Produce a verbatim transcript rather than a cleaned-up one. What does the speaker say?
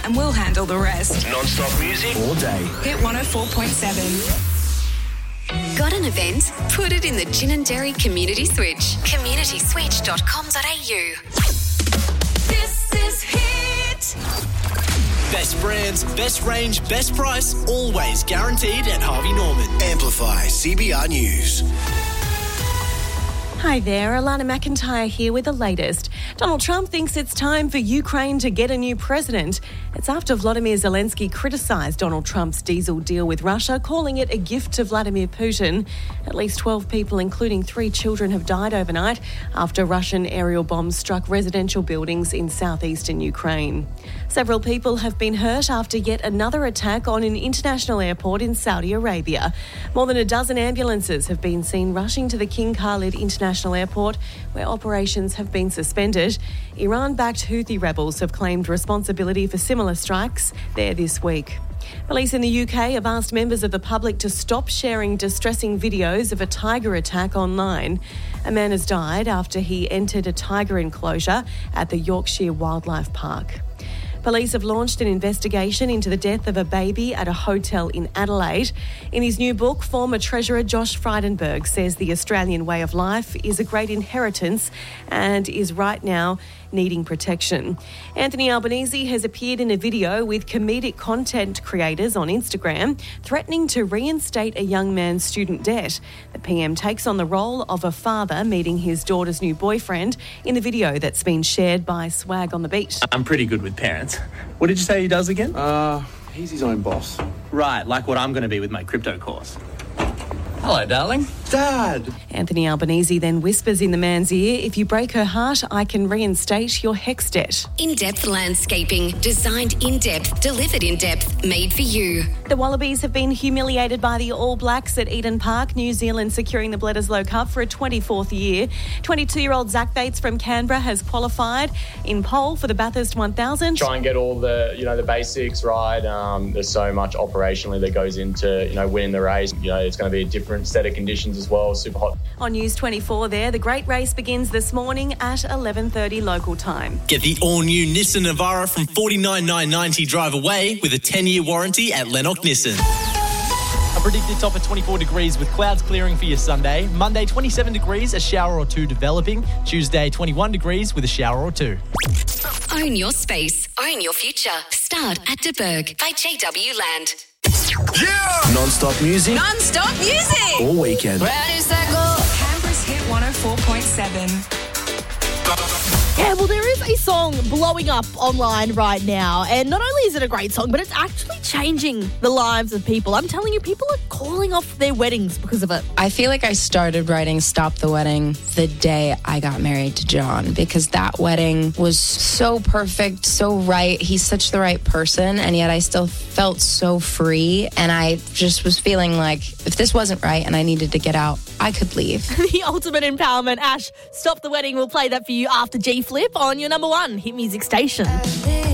and we'll handle the rest. Non-stop music all day. Hit one oh four point seven. Got an event? Put it in the Gin and Dairy Community Switch. community switch dot com dot a u. This is Hit. Best brands, best range, best price, always guaranteed at Harvey Norman. Amplify C B R News. Hi there, Alana McIntyre here with the latest. Donald Trump thinks it's time for Ukraine to get a new president. It's after Vladimir Zelensky criticised Donald Trump's diesel deal with Russia, calling it a gift to Vladimir Putin. At least twelve people, including three children, have died overnight after Russian aerial bombs struck residential buildings in southeastern Ukraine. Several people have been hurt after yet another attack on an international airport in Saudi Arabia. More than a dozen ambulances have been seen rushing to the King Khalid International Airport, where operations have been suspended. Iran-backed Houthi rebels have claimed responsibility for similar strikes there this week. Police in the U K have asked members of the public to stop sharing distressing videos of a tiger attack online. A man has died after he entered a tiger enclosure at the Yorkshire Wildlife Park. Police have launched an investigation into the death of a baby at a hotel in Adelaide. In his new book, former Treasurer Josh Frydenberg says the Australian way of life is a great inheritance and is right now needing protection. Anthony Albanese has appeared in a video with comedic content creators on Instagram threatening to reinstate a young man's student debt. The P M takes on the role of a father meeting his daughter's new boyfriend in the video that's been shared by Swag on the Beat. I'm pretty good with parents. What did you say he does again? Uh, he's his own boss. Right, like what I'm going to be with my crypto course. Hello, darling. Dad! Anthony Albanese then whispers in the man's ear, if you break her heart, I can reinstate your HEX debt. In-depth landscaping, designed in-depth, delivered in-depth, made for you. The Wallabies have been humiliated by the All Blacks at Eden Park, New Zealand securing the Bledisloe Cup for a twenty-fourth year. twenty-two-year-old Zach Bates from Canberra has qualified in pole for the Bathurst one thousand. Try and get all the, you know, the basics right. Um, there's so much operationally that goes into, you know, winning the race. You know, it's going to be a different set of conditions as well, super hot. On News twenty-four there, the great race begins this morning at eleven thirty local time. Get the all-new Nissan Navara from forty-nine thousand nine hundred ninety drive away with a ten-year warranty at Lennox Nissan. A predicted top of twenty-four degrees with clouds clearing for your Sunday. Monday, twenty-seven degrees, a shower or two developing. Tuesday, twenty-one degrees with a shower or two. Own your space. Own your future. Start at De Burg by J W Land. Yeah! Non-stop music Non-stop music. all weekend. Where does that go? Canberra's Hit one oh four point seven. Yeah, well, there is a song blowing up online right now, and not only is it a great song, but it's actually changing the lives of people. I'm telling you, people are calling off their weddings because of it. I feel like I started writing Stop the Wedding the day I got married to John, because that wedding was so perfect, so right. He's such the right person, and yet I still felt so free, and I just was feeling like if this wasn't right and I needed to get out, I could leave. The ultimate empowerment. Ash, Stop the Wedding. We'll play that for you after G Flip on your number one hit music station.